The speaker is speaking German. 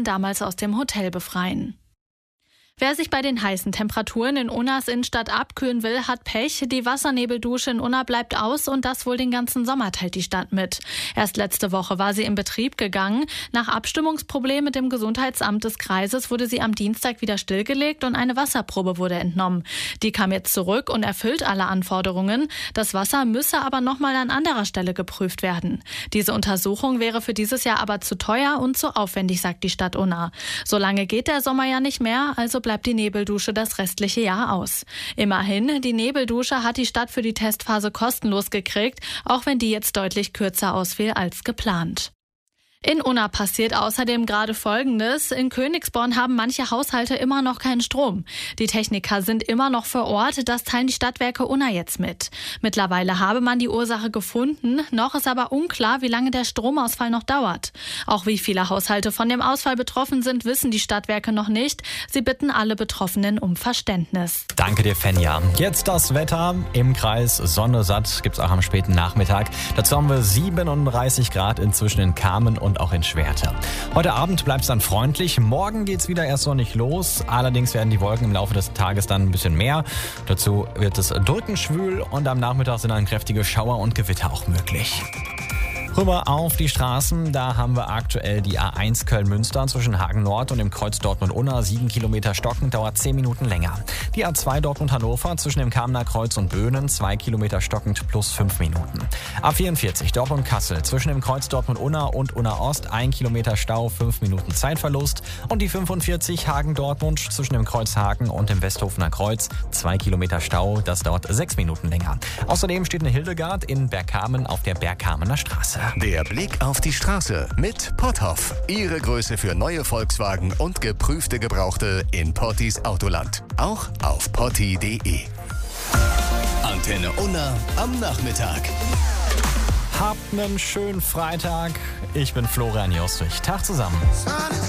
damals aus dem Hotel befreien. Wer sich bei den heißen Temperaturen in Unnas Innenstadt abkühlen will, hat Pech. Die Wassernebeldusche in Unna bleibt aus und das wohl den ganzen Sommer, teilt die Stadt mit. Erst letzte Woche war sie in Betrieb gegangen. Nach Abstimmungsproblemen mit dem Gesundheitsamt des Kreises wurde sie am Dienstag wieder stillgelegt und eine Wasserprobe wurde entnommen. Die kam jetzt zurück und erfüllt alle Anforderungen. Das Wasser müsse aber nochmal an anderer Stelle geprüft werden. Diese Untersuchung wäre für dieses Jahr aber zu teuer und zu aufwendig, sagt die Stadt Unna. So lange geht der Sommer ja nicht mehr, also bleibt die Nebeldusche das restliche Jahr aus. Immerhin, die Nebeldusche hat die Stadt für die Testphase kostenlos gekriegt, auch wenn die jetzt deutlich kürzer ausfiel als geplant. In Unna passiert außerdem gerade Folgendes. In Königsborn haben manche Haushalte immer noch keinen Strom. Die Techniker sind immer noch vor Ort, das teilen die Stadtwerke Unna jetzt mit. Mittlerweile habe man die Ursache gefunden, noch ist aber unklar, wie lange der Stromausfall noch dauert. Auch wie viele Haushalte von dem Ausfall betroffen sind, wissen die Stadtwerke noch nicht. Sie bitten alle Betroffenen um Verständnis. Danke dir, Fenja. Jetzt das Wetter im Kreis. Sonne satt gibt's auch am späten Nachmittag. Dazu haben wir 37 Grad inzwischen in Kamen und auch in Schwerte. Heute Abend bleibt es dann freundlich. Morgen geht es wieder erst sonnig los. Allerdings werden die Wolken im Laufe des Tages dann ein bisschen mehr. Dazu wird es drückend schwül und am Nachmittag sind dann kräftige Schauer und Gewitter auch möglich. Rüber auf die Straßen, da haben wir aktuell die A1 Köln-Münster zwischen Hagen Nord und dem Kreuz Dortmund-Unna, 7 Kilometer stockend, dauert 10 Minuten länger. Die A2 Dortmund-Hannover zwischen dem Kamener Kreuz und Böhnen, 2 Kilometer stockend plus 5 Minuten. A44 Dortmund-Kassel zwischen dem Kreuz Dortmund-Unna und Unna-Ost, 1 Kilometer Stau, 5 Minuten Zeitverlust. Und die 45 Hagen-Dortmund zwischen dem Kreuz Hagen und dem Westhofener Kreuz, 2 Kilometer Stau, das dauert 6 Minuten länger. Außerdem steht eine Hildegard in Bergkamen auf der Bergkamener Straße. Der Blick auf die Straße mit Potthoff. Ihre Größe für neue Volkswagen und geprüfte Gebrauchte in Pottis Autoland. Auch auf potti.de. Antenne Unna am Nachmittag. Habt einen schönen Freitag. Ich bin Florian Jostrich. Tag zusammen.